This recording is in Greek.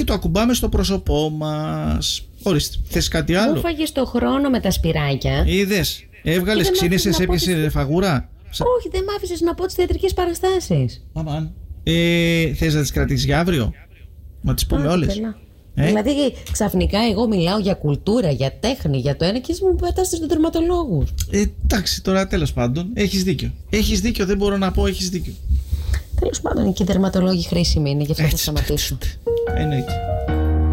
και το ακουμπάμε στο πρόσωπό μας. Ορίστε, θες κάτι άλλο? Μου φάγες το χρόνο με τα σπυράκια. Είδες, έβγαλες, ξύνησες, έπιασες φαγούρα. Όχι, δεν μ' άφησες να πω τις θεατρικές παραστάσεις. Αμάν. Θες να τις κρατήσεις για αύριο? Να τις πούμε όλες? Δηλαδή ξαφνικά εγώ μιλάω για κουλτούρα, για τέχνη, για το ένα και εσύ μου πετάς στους τερματολόγους. Εντάξει, τώρα τέλος πάντων, έχεις δίκιο. Έχεις δίκιο, δεν μπορώ να πω, έχεις δίκιο. Τέλος πάντων, και οι τερματολόγοι χρήσιμοι είναι, γι' αυτό θα σταματήσω. Εννοείται.